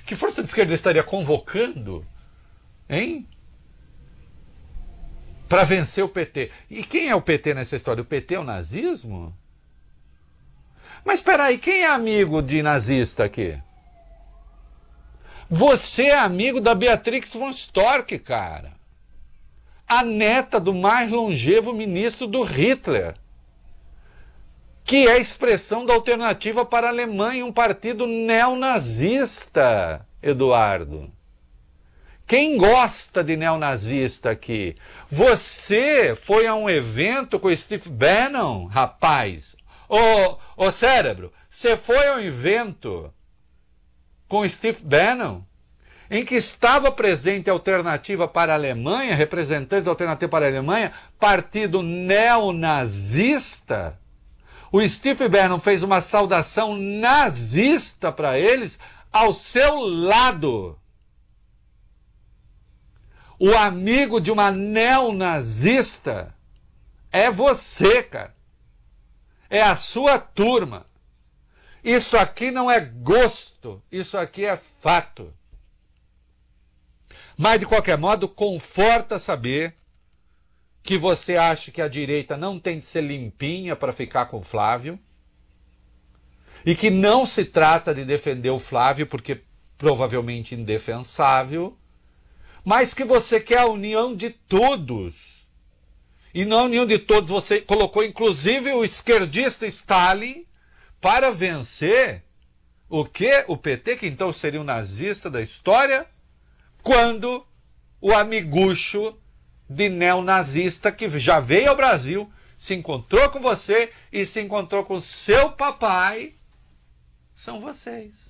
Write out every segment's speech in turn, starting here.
Que força de esquerda estaria convocando, hein? Para vencer o PT. E quem é o PT nessa história? O PT é o nazismo? Mas espera aí, quem é amigo de nazista aqui? Você é amigo da Beatrix von Storch, cara. A neta do mais longevo ministro do Hitler. Que é a expressão da Alternativa para a Alemanha, um partido neonazista, Eduardo. Quem gosta de neonazista aqui? Você foi a um evento com o Steve Bannon, rapaz? Ô cérebro, você foi a um evento com o Steve Bannon, em que estava presente a Alternativa para a Alemanha, representantes da Alternativa para a Alemanha, partido neonazista? O Steve Bannon fez uma saudação nazista para eles ao seu lado. O amigo de uma neonazista é você, cara. É a sua turma. Isso aqui não é gosto, isso aqui é fato. Mas, de qualquer modo, conforta saber que você acha que a direita não tem de ser limpinha para ficar com o Flávio e que não se trata de defender o Flávio porque provavelmente indefensável, mas que você quer a união de todos. E na união de todos você colocou inclusive o esquerdista Stalin para vencer o quê? O PT, que então seria o nazista da história, quando o amigucho de neonazista que já veio ao Brasil, se encontrou com você e se encontrou com seu papai, são vocês.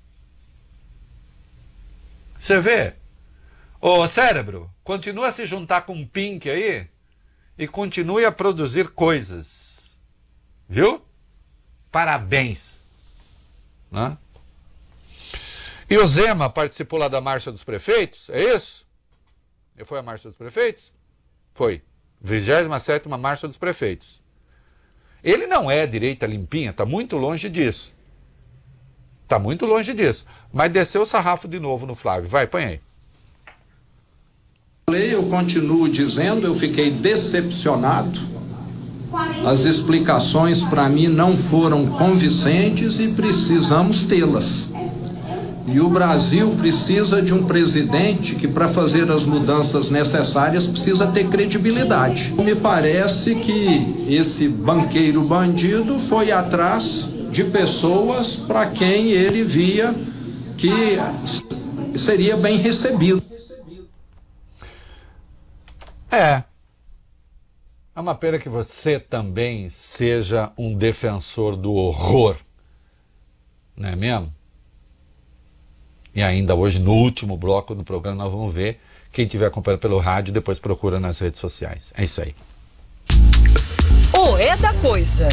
Você vê? Ô cérebro, continua a se juntar com o Pink aí e continue a produzir coisas. Viu? Parabéns. Né? E o Zema participou lá da Marcha dos Prefeitos, é isso? E foi a Marcha dos Prefeitos? Foi. 27ª Marcha dos Prefeitos. Ele não é direita limpinha, está muito longe disso. Está muito longe disso. Mas desceu o sarrafo de novo no Flávio. Vai, põe aí. Eu continuo dizendo, eu fiquei decepcionado. As explicações para mim não foram convincentes e precisamos tê-las. E o Brasil precisa de um presidente que, para fazer as mudanças necessárias, precisa ter credibilidade. Me parece que esse banqueiro bandido foi atrás de pessoas para quem ele via que seria bem recebido. É uma pena que você também seja um defensor do horror, não é mesmo? E ainda hoje, no último bloco do programa, nós vamos ver. Quem estiver acompanhando pelo rádio, depois procura nas redes sociais. É isso aí. O É da Coisa.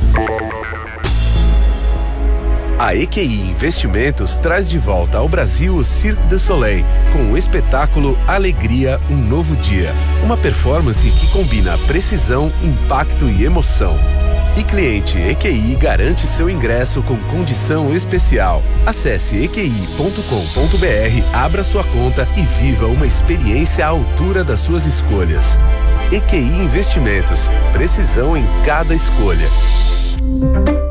A EQI Investimentos traz de volta ao Brasil o Cirque du Soleil, com o espetáculo Alegria, um Novo Dia. Uma performance que combina precisão, impacto e emoção. E cliente EQI garante seu ingresso com condição especial. Acesse eqi.com.br, abra sua conta e viva uma experiência à altura das suas escolhas. EQI Investimentos, precisão em cada escolha.